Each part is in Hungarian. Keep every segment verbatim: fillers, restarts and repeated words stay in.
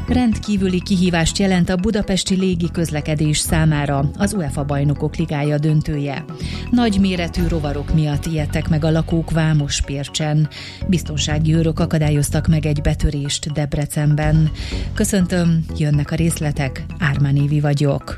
Rendkívüli kihívást jelent a budapesti légiközlekedés számára az UEFA Bajnokok Ligája döntője. Nagy méretű rovarok miatt ijedtek meg a lakók Vámospércsen. Biztonsági őrök akadályoztak meg egy betörést Debrecenben. Köszöntöm, jönnek a részletek, Ármán Évi vagyok.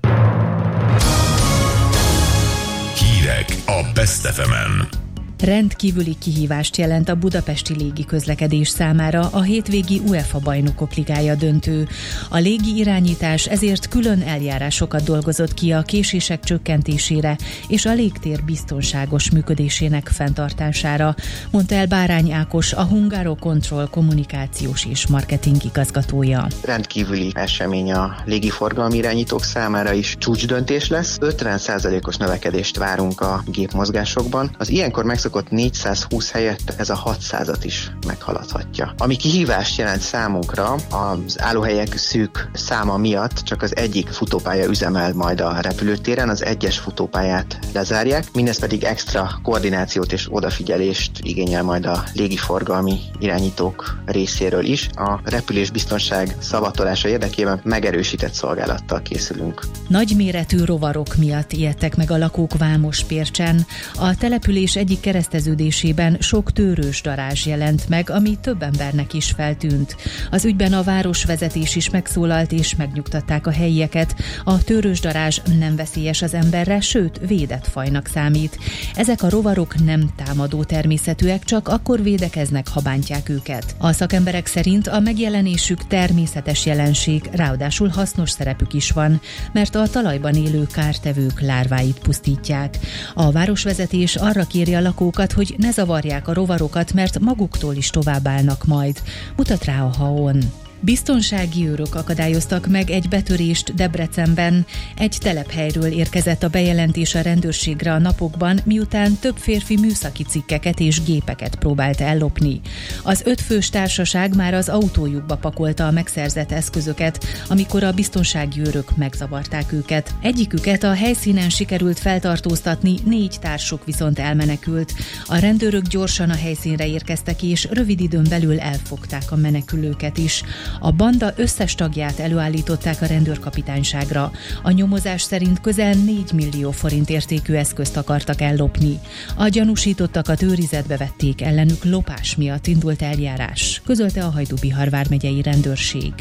Hírek a Best ef emen. Rendkívüli kihívást jelent a budapesti légiközlekedés számára a hétvégi UEFA Bajnokok Ligája döntő. A légi irányítás ezért külön eljárásokat dolgozott ki a késések csökkentésére és a légtér biztonságos működésének fenntartására, mondta el Bárány Ákos, a Hungarocontrol kommunikációs és marketing igazgatója. Rendkívüli esemény a légiforgalmi irányítók számára is csúcsdöntés lesz. ötven százalékos növekedést várunk a gépmozgásokban. Az ilyenkor megszokott négyszázhúsz helyett ez a hatszázat is meghaladhatja. Ami kihívást jelent számunkra, az állóhelyek szűk száma miatt csak az egyik futópálya üzemel majd a repülőtéren, az egyes futópályát lezárják, mindez pedig extra koordinációt és odafigyelést igényel majd a légiforgalmi irányítók részéről is. A repülésbiztonság szavatolása érdekében megerősített szolgálattal készülünk. Nagyméretű rovarok miatt ijedtek meg a lakók Vámospércsen. A település egyik kereszteződésében sok tőrős darázs jelent meg, ami több embernek is feltűnt. Az ügyben a városvezetés is megszólalt és megnyugtatták a helyieket. A tőrős darázs nem veszélyes az emberre, sőt védett fajnak számít. Ezek a rovarok nem támadó természetűek, csak akkor védekeznek, ha bántják őket. A szakemberek szerint a megjelenésük természetes jelenség, ráadásul hasznos szerepük is van, mert a talajban élő kártevők lárváit pusztítják. A városvezetés arra kéri a lakókat, hogy ne zavarják a rovarokat, mert maguktól is továbbállnak majd, mutat rá a há-on. Biztonsági őrök akadályoztak meg egy betörést Debrecenben. Egy telephelyről érkezett a bejelentés a rendőrségre a napokban, miután több férfi műszaki cikkeket és gépeket próbált ellopni. Az ötfős társaság már az autójukba pakolta a megszerzett eszközöket, amikor a biztonsági őrök megzavarták őket. Egyiküket a helyszínen sikerült feltartóztatni, négy társuk viszont elmenekült. A rendőrök gyorsan a helyszínre érkeztek, és rövid időn belül elfogták a menekülőket is. A banda összes tagját előállították a rendőrkapitányságra. A nyomozás szerint közel négy millió forint értékű eszközt akartak ellopni. A gyanúsítottakat őrizetbe vették, ellenük lopás miatt indult eljárás, közölte a Hajdú-Bihar vármegyei rendőrség.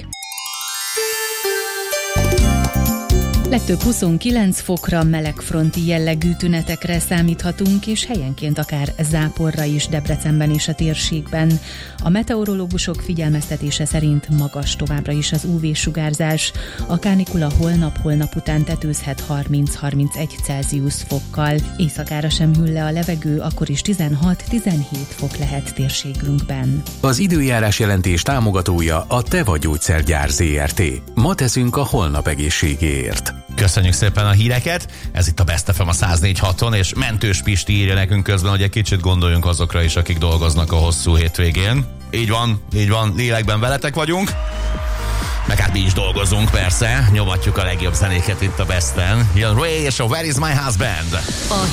Legtöbb huszonkilenc fokra, melegfronti jellegű tünetekre számíthatunk, és helyenként akár záporra is Debrecenben és a térségben. A meteorológusok figyelmeztetése szerint magas továbbra is az ú vé-sugárzás. A kánikula holnap-holnap után tetőzhet harminc-harmincegy Celsius fokkal. Éjszakára sem hűl le a levegő, akkor is tizenhat-tizenhét fok lehet térségünkben. Az időjárás jelentés támogatója a Teva Gyógyszergyár zé er té. Ma teszünk a holnap egészségéért. Köszönjük szépen a híreket, ez itt a Best ef em a száz négy pont haton, és Mentős Pisti írja nekünk közben, hogy egy kicsit gondoljunk azokra is, akik dolgoznak a hosszú hétvégén. Így van, így van, lélekben veletek vagyunk. Meg hát mi is dolgozunk, persze, nyomatjuk a legjobb zenéket itt a Besten. Jön Ray és a Where is my husband? A